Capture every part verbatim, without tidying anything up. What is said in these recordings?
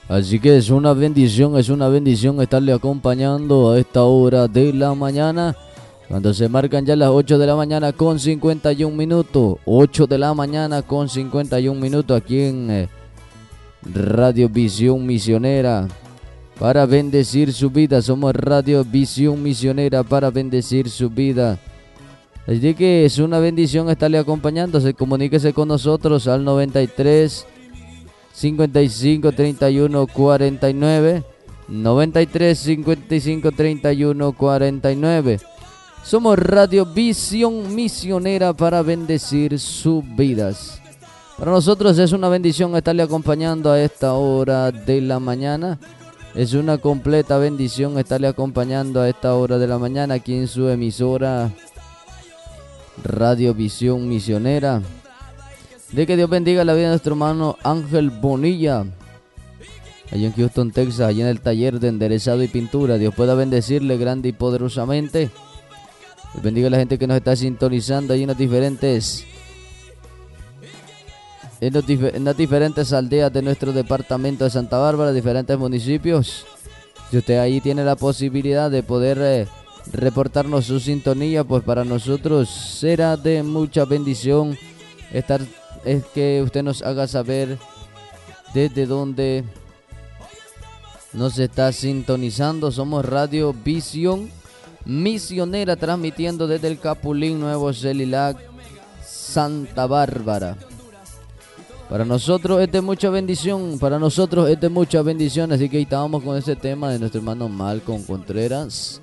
Así que es una bendición, es una bendición estarle acompañando a esta hora de la mañana. Cuando se marcan ya las ocho de la mañana con cincuenta y un minutos. ocho de la mañana con cincuenta y un minutos aquí en eh, Radio Visión Misionera. Para bendecir su vida. Somos Radio Visión Misionera para bendecir su vida. Así que es una bendición estarle acompañando. Se comuníquese con nosotros al noventa y tres, cincuenta y cinco, treinta y uno, cuarenta y nueve. noventa y tres, cincuenta y cinco, treinta y uno, cuarenta y nueve. Somos Radio Visión Misionera para bendecir sus vidas. Para nosotros es una bendición estarle acompañando a esta hora de la mañana. Es una completa bendición estarle acompañando a esta hora de la mañana aquí en su emisora Radio Visión Misionera. De que Dios bendiga la vida de nuestro hermano Ángel Bonilla, allá en Houston, Texas, allá en el taller de enderezado y pintura. Dios pueda bendecirle grande y poderosamente. Dios bendiga a la gente que nos está sintonizando allí en las diferentes en, los dif en las diferentes aldeas de nuestro departamento de Santa Bárbara, diferentes municipios. Si usted ahí tiene la posibilidad de poder eh, reportarnos su sintonía, pues para nosotros será de mucha bendición estar, es que usted nos haga saber desde dónde nos está sintonizando. Somos Radio Visión Misionera, transmitiendo desde el Capulín, Nuevo Celilac, Santa Bárbara. Para nosotros es de mucha bendición, para nosotros es de mucha bendición, así que ahí estábamos con ese tema de nuestro hermano Malcolm Contreras.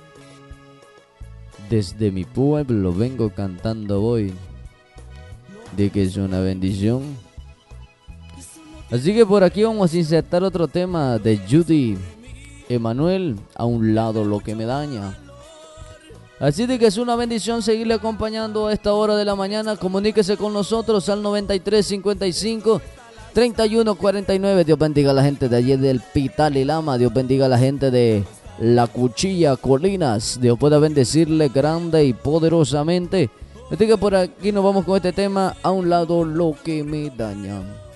Desde mi pueblo vengo cantando hoy, de que es una bendición. Así que por aquí vamos a insertar otro tema de Judy Emanuel, A un lado lo que me daña. Así de que es una bendición seguirle acompañando a esta hora de la mañana. Comuníquese con nosotros al noventa y tres, cincuenta y cinco, treinta y uno, cuarenta y nueve. Dios bendiga a la gente de allí del Pital y Lama. Dios bendiga a la gente de La Cuchilla, Colinas. Dios pueda bendecirle grande y poderosamente. Así que por aquí nos vamos con este tema, A un lado lo que me daña.